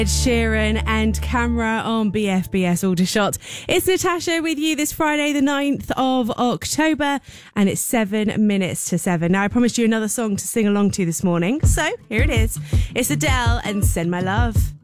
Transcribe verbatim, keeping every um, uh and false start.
Ed Sheeran and Camera on B F B S Aldershot. It's Natasha with you this Friday, the ninth of October, and it's seven minutes to seven. Now, I promised you another song to sing along to this morning, so here it is. It's Adele and Send My Love.